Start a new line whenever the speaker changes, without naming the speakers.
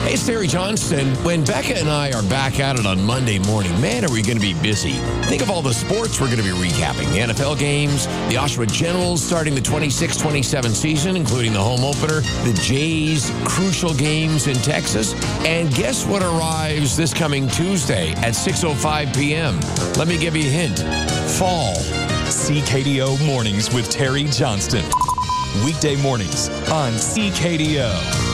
Hey, it's Terry Johnston. When Becca and I are back at it on Monday morning, man, are we going to be busy. Think of all the sports we're going to be recapping. The NFL games, the Oshawa Generals starting the 26-27 season, including the home opener, the Jays' crucial games in Texas. And guess what arrives this coming Tuesday at 6:05 p.m.? Let me give you a hint. Fall.
CKDO Mornings with Terry Johnston. Weekday mornings on CKDO.